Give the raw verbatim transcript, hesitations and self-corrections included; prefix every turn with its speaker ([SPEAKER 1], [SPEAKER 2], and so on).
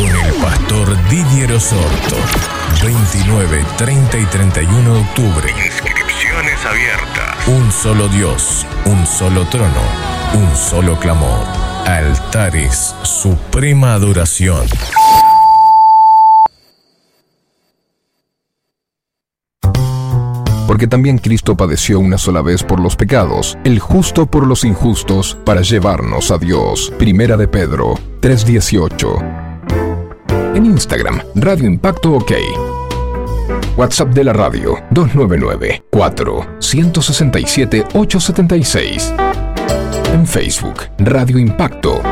[SPEAKER 1] con el pastor Didier Osorto. veintinueve, treinta y treinta y uno de octubre. Inscripciones abiertas. Un solo Dios, un solo trono, un solo clamor. Altares, suprema adoración.
[SPEAKER 2] Porque también Cristo padeció una sola vez por los pecados, el justo por los injustos, para llevarnos a Dios. Primera de Pedro tres dieciocho. En Instagram, Radio Impacto OK. WhatsApp de la radio, dos nueve nueve, cuatro, uno seis siete, ocho siete seis. En Facebook, Radio Impacto.